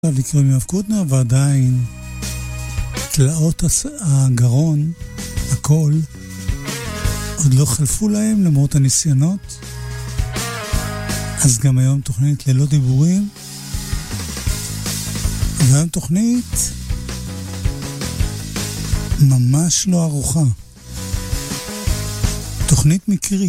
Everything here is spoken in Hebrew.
לקרוא מיואב קוטנר, ועדיין תלאות הגרון, הכל, עוד לא חלפו להם למרות הניסיונות. אז גם היום תוכנית ללא דיבורים, והיום תוכנית ממש לא ארוכה, תוכנית מקרית.